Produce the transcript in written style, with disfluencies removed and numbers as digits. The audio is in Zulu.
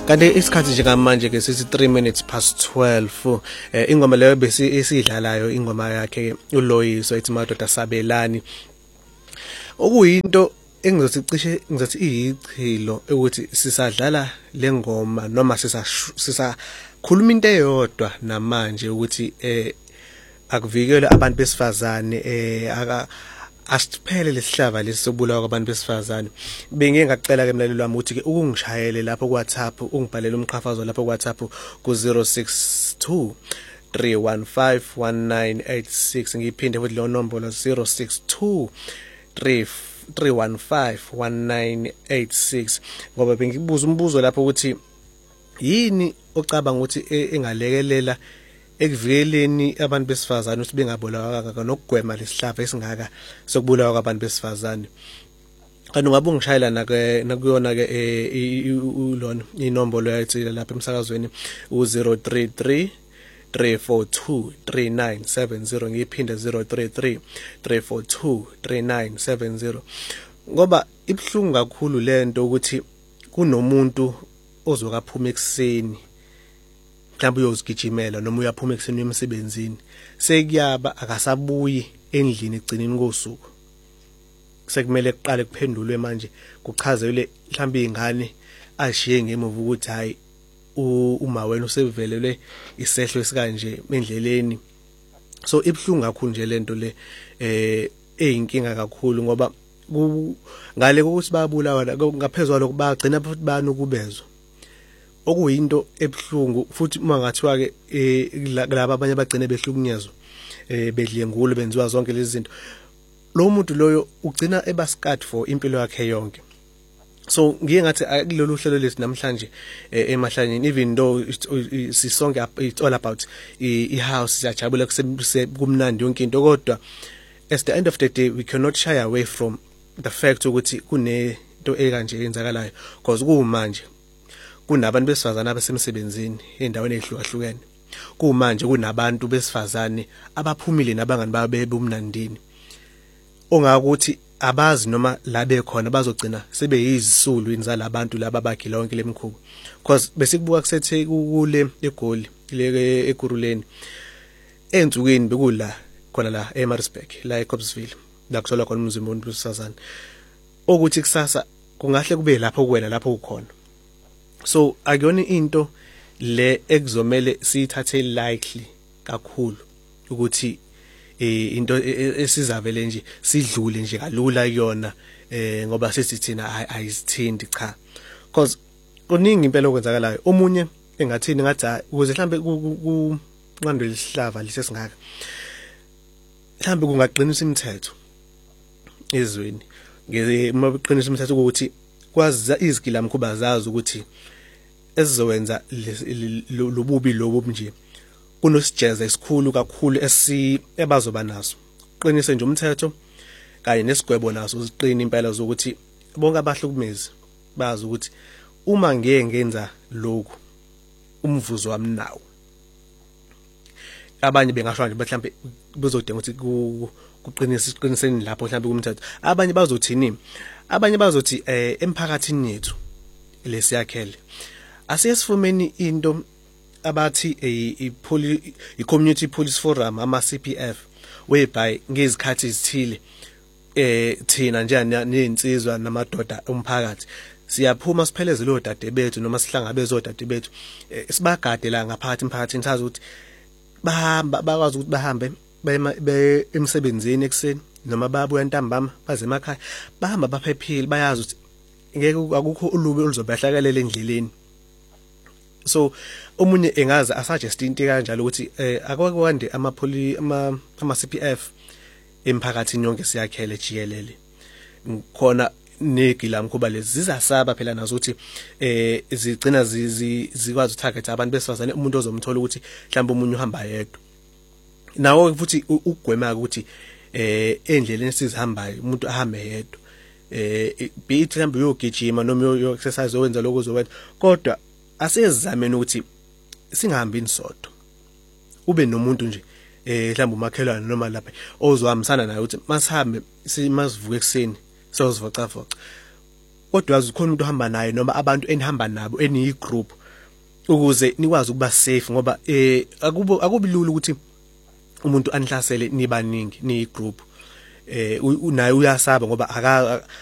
Kanti isikhathi njengamanje ke sithi 3 minutes past 12. Ingoma leyo bese esidlalayo ingoma yakhe uLoyiso ethi madoda sabelani. Okuyinto ngizothi iyichilo ukuthi sisadlala lengoma noma sisakhuluma into eyodwa namanje ukuthi akuvikele abantu besifazane asiphele lesihlava lesibulawa kwabantu besifazane. Bengiye ngacela ke mlaleli wami ukuthi ke ukungishayele lapho ku WhatsApp ungibhalele umqhafazo lapho ku WhatsApp ku 062 315 1986 ngiphinde futhi lo nombolo 062 315 1986 ngoba bengibuza umbuzo lapho ukuthi yini ocabanga ukuthi engalekelela ekuvikeleni abantu besifazane ukuthi bengabulawa kangaka nokugwema lesihlava esingaka sokubulawa kwabantu besifazane. Kanti ungabe ungishayela nakuyona ke ulona inombolo yayo lapha emsakazweni u033 342 3970 ngiphinde 033 342 3970 ngoba ibhlungu kakhulu lento ukuthi kunomuntu ozokaphuma ekseni mhlawumbe uyozigijimela noma uyaphuma ekseni emsebenzini sekuyaba akasabuyi endlini egcinini kosuku sekumele kuqale kuphendulwe manje kuchazelwe mhlawumbe izingane ashiye ngemuva ukuthi hayi uma wena usevelelwe isehlo esikanje endleleni. So ibhlungu kakhulu nje lento le eyinkinga kakhulu ngoba ngale ukuthi bayabulawa ngaphezulu lokho bagcina futhi banukubezwa okuyinto ebhlungu futhi uma ngathiwa ke laba abanye bagcine behlukunyezwa bedlengulo benziwa zonke lezi zinto. Lo muntu loyo ugcina ebascard for impilo yakhe yonke. So ngiye ngathi kulolu hlelo lesi namhlanje emahlanyeni even though sisonke it's all about ihouse siyajabula kumnandi yonke into kodwa at the end of the day we cannot shy away from the fact ukuthi kunento ekanje yenzakalayo because kumanje kunabantu besifazana abasemsebenzini endaweni ezihlukahlukene. Kumanje kunabantu besifazane abaphumile nabangani babo bebumnandini ongakuthi abazi noma la bekhona bazogcina sebeyizisulu inzalabantu laba bakhe lonke lemkhubo because besikubuka kusethe kule egoli le eGuruleni entsukweni bekula khona la eMaritzburg la eCopsville la kusolwa khona umzimba wonke besifazane ukuthi kusasa kungahle kube lapho kuwena lapho ukhona. So akuyona into le ekuzomela sithathe likely kakhulu ukuthi into esizavele nje sidlule nje kalula yona ngoba sithi thina ayizithindi cha because kuningi impela okwenzakalayo. Omunye engathini ngathi ukuze mhlambe kunqando lesihlava lisesingaka mhlambe kungaqinisa imithetho ezweni uma beqinisa imithetho ukuthi kwazi izigilamkhuba zazi ukuthi esizowenza lobubi lobu nje kunosijeza esikhulu kakhulu ebazoba naso. Qinise nje umthetho kanye nesigwebo naso uziqina impela zokuthi bonke abahlukumezi bazi ukuthi uma ngeke ngenza lokhu umvuzo wami nawo. Abanye bengasho nje mhlambe bezodinga ukuthi kuqiniseni lapho mhlambe kumthetho. Abanye bazothini? Abanye bazothi emphakathini yethu lesiyakhele asiyesifumeni into abathi i-community police forum ama CPF whereby ngezikhathi izithile thina nje nensizwa namadoda omphakathi siyaphuma sipheleze lo dade bethu noma sihlangabeze odade bethu sibagade la ngaphakathi emphakathini sazi ukuthi bahamba bakwazi ukuthi bahambe baye emsebenzini ekseni noma babuya ntambama baze emakhaya bahamba baphephile bayazi ukuthi ngeke akukho ulubi oluzobahlakalele endleleni. So omunye engaza asuggest into kanjalo ukuthi akwakwande ama CPF emphakathini yonke siyakhele jikelele khona negilamkhuba lezi zizasaba phela nazo ukuthi zigcina zikwazi utarget abantu besifazane umuntu ozomthola ukuthi mhlawumbe umunye uhamba yedwa nawo futhi ukugwema ukuthi endleleni sizihambayo umuntu ahambe yedwa be mhlawumbe uyogijima noma uyo exercise owenza lokho uzokwenza kodwa asezizameni ukuthi singahambi insodwa ube nomuntu nje mhlawumbe umakhelwane noma lapha ozohambisana naye ukuthi masihambe masivuke ekseni sozivocavoca kodwa yazi khona umuntu ohamba naye noma abantu enihamba nabo eniyi group ukuze nikwazi ukuba safe ngoba akubilula ukuthi umuntu anihlasele nibaningi ni group naye uyasaba ngoba